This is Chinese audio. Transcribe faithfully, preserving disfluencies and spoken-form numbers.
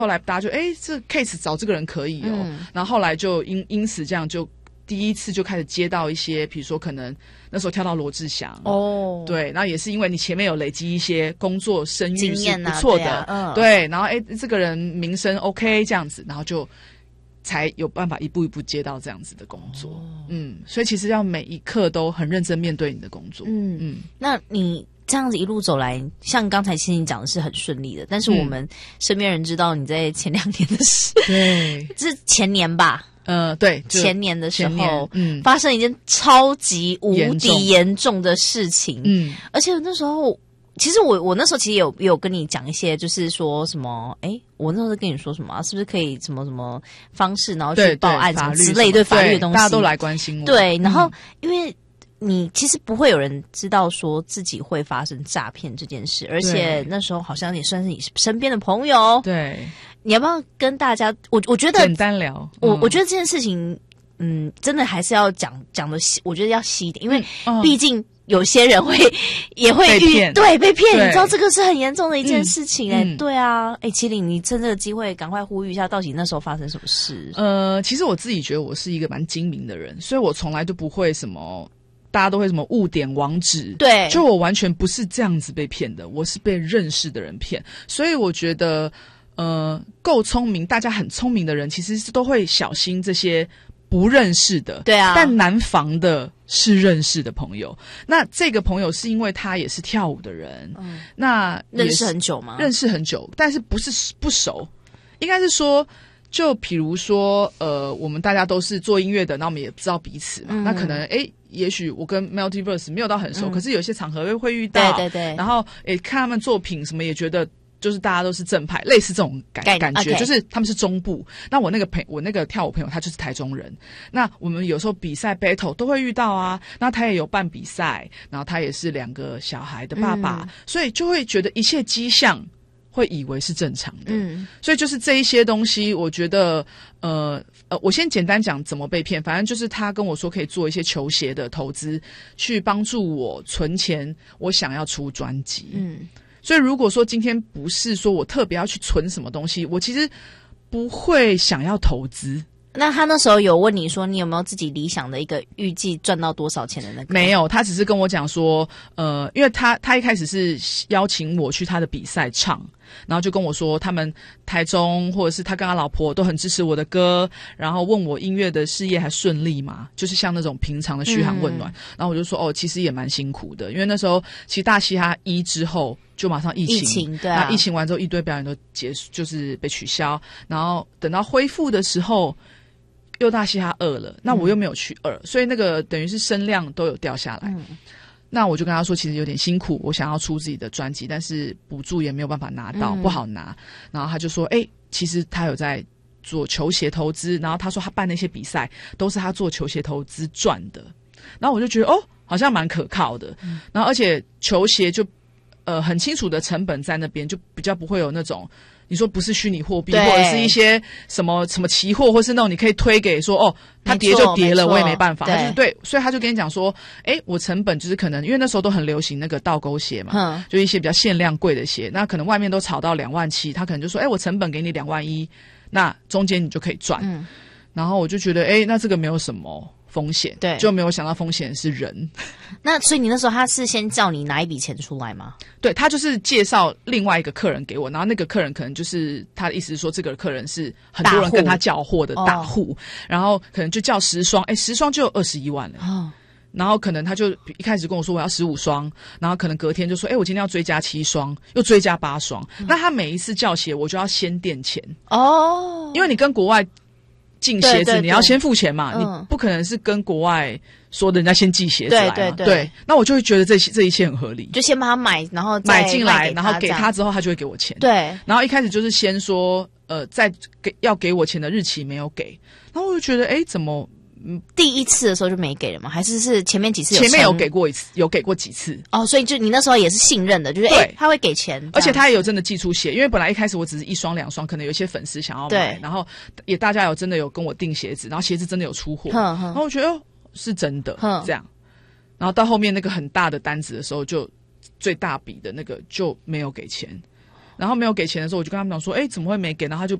后来大家就哎、欸，这 case 找这个人可以哦、喔嗯，然后后来就因因此这样就第一次就开始接到一些，比如说可能那时候跳到罗志祥哦，对，然后也是因为你前面有累积一些工作声誉是不错的，啊啊嗯、对，然后哎、欸，这个人名声 OK 这样子，然后就才有办法一步一步接到这样子的工作，哦、嗯，所以其实要每一刻都很认真面对你的工作，嗯嗯， 那你。这样子一路走来，像刚才其实你讲的是很顺利的，但是我们身边人知道你在前两年的事， 对， 是前年吧？ 呃，对， 前年的时候， 嗯， 发生一件超级无敌严重的事情，嗯，而且那时候，其实我我那时候其实有有跟你讲一些，就是说什么，哎，我那时候跟你说什么、啊，是不是可以什么什么方式，然后去报案什么之类对法律的东西， 大家都来关心我， 对，然后、嗯、因为。你其实不会有人知道说自己会发生诈骗这件事，而且那时候好像也算是你身边的朋友。 对， 你要不要跟大家？我我觉得简单聊。 嗯、我我觉得这件事情，嗯，真的还是要讲讲的细，我觉得要细一点，因为毕竟有些人会、嗯、也会遇对被骗，你知道这个是很严重的一件事情哎、欸嗯嗯。对啊，哎，麒麟，你趁这个机会赶快呼吁一下，到底那时候发生什么事？ 呃，其实我自己觉得我是一个蛮精明的人，所以我从来都不会什么。大家都会什么误点网址， 对， 就我完全不是这样子被骗的，我是被认识的人骗，所以我觉得，呃，够聪明，大家很聪明的人，其实都会小心这些不认识的， 对啊， 但难防的是认识的朋友。那这个朋友是因为他也是跳舞的人，嗯，那认识很久吗？ 认识很久，但是不是不熟，应该是说。就比如说，呃，我们大家都是做音乐的，那我们也知道彼此嘛。嗯、那可能，哎，也许我跟 Multiverse 没有到很熟，嗯、可是有些场合会会遇到， 对对对。 然后，哎，看他们作品什么，也觉得就是大家都是正派，类似这种感感觉， okay. 就是他们是中部。那我那个朋，我那个跳舞朋友，他就是台中人。那我们有时候比赛 battle 都会遇到啊。那他也有办比赛，然后他也是两个小孩的爸爸，嗯、所以就会觉得一切迹象。会以为是正常的，嗯，所以就是这一些东西，我觉得，呃呃，我先简单讲怎么被骗。反正就是他跟我说可以做一些球鞋的投资，去帮助我存钱，我想要出专辑，嗯，所以如果说今天不是说我特别要去存什么东西，我其实不会想要投资。 那他那时候有问你说你有没有自己理想的一个预计赚到多少钱的那个？ 没有，他只是跟我讲说，呃，因为他他一开始是邀请我去他的比赛唱，然后就跟我说他们台中或者是他跟他老婆都很支持我的歌，然后问我音乐的事业还顺利吗？就是像那种平常的嘘寒问暖。嗯、然后我就说哦，其实也蛮辛苦的，因为那时候其实大嘻哈一之后就马上疫情， 疫情对啊， 那疫情完之后一堆表演都结束，就是被取消，然后等到恢复的时候。又大嘻哈二了，那我又没有去二、嗯，所以那个等于是声量都有掉下来。嗯、那我就跟他说，其实有点辛苦，我想要出自己的专辑，但是补助也没有办法拿到，嗯、不好拿。然后他就说，哎、欸，其实他有在做球鞋投资，然后他说他办那些比赛都是他做球鞋投资赚的。然后我就觉得哦，好像蛮可靠的。嗯、然后而且球鞋就呃很清楚的成本在那边，就比较不会有那种。你说不是虚拟货币，或者是一些什么什么期货，或是那种你可以推给说哦，它跌就跌了，我也没办法。他就是对，所以他就跟你讲说，哎，我成本就是可能因为那时候都很流行那个倒钩鞋嘛，嗯、就一些比较限量贵的鞋，那可能外面都炒到两万七，他可能就说，哎，我成本给你两万一，那中间你就可以赚。嗯、然后我就觉得，哎，那这个没有什么。风险对，就没有想到风险是人。 那所以你那时候他是先叫你拿一笔钱出来吗？ 对，他就是介绍另外一个客人给我，然后那个客人可能就是他的意思是说，这个客人是很多人跟他叫货的大户，哦、然后可能就叫十双，哎，十双就有二十一万了。哦。然后可能他就一开始跟我说我要十五双，然后可能隔天就说，哎，我今天要追加七双，又追加八双。嗯、那他每一次叫鞋，我就要先垫钱哦，因为你跟国外。进鞋子，对对对，你要先付钱嘛，嗯、你不可能是跟国外说人家先寄鞋子来嘛，对对对，对，那我就会觉得这这一切很合理， 就先帮他买，然后再买进来，然后给他之后，他就会给我钱， 对， 然后一开始就是先说，呃，在给要给我钱的日期没有给，然后我就觉得，哎，怎么？ 嗯，第一次的时候就没给了吗？还是是前面几次有？ 前面有给过一次，有给过几次哦，所以就你那时候也是信任的，就是哎、欸，他会给钱， 而且他也有真的寄出鞋，因为本来一开始我只是一双两双，可能有一些粉丝想要买，然后也大家有真的有跟我订鞋子，然后鞋子真的有出货，然后我觉得哦是真的这样，然后到后面那个很大的单子的时候，就最大笔的那个就没有给钱。 然后没有给钱的时候，我就跟他们讲说，哎，怎么会没给？然后他就